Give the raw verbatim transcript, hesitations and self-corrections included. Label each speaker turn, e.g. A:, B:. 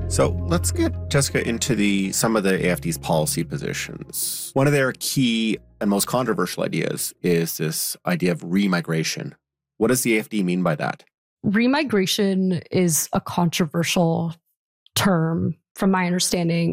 A: So let's get, Jessica, into the some of the A F D's policy positions. One of their key and most controversial ideas is this idea of remigration. What does the A F D mean by that?
B: Remigration is a controversial term, from my understanding.